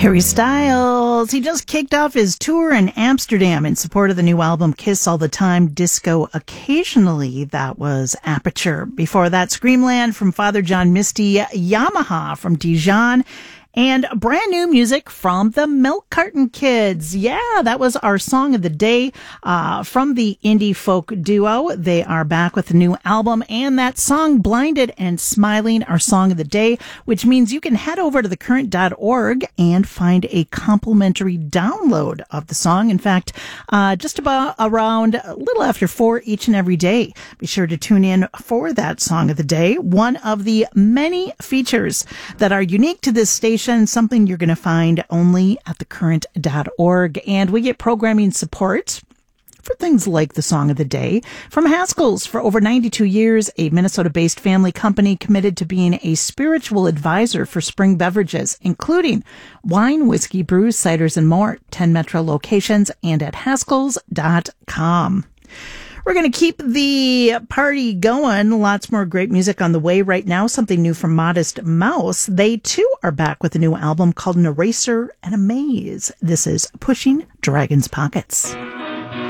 Harry Styles, he just kicked off his tour in Amsterdam in support of the new album Kiss All the Time, Disco Occasionally. That was Aperture. Before that, Screamland from Father John Misty, Yamaha from Dijon, and brand new music from the Milk Carton Kids. Yeah, that was our song of the day from the indie folk duo. They are back with a new album, and that song, Blinded and Smiling, our song of the day, which means you can head over to thecurrent.org and find a complimentary download of the song. In fact, just about around a little after 4 each and every day. Be sure to tune in for that song of the day. One of the many features that are unique to this station, something you're going to find only at thecurrent.org. And we get programming support for things like the song of the day from Haskell's. For over 92 years, a Minnesota-based family company committed to being a spiritual advisor for spring beverages, including wine, whiskey, brews, ciders, and more. 10 metro locations and at haskells.com. We're going to keep the party going. Lots more great music on the way right now. Something new from Modest Mouse. They, too, are back with a new album called An Eraser and a Maze. This is Pushing Dragon's Pockets.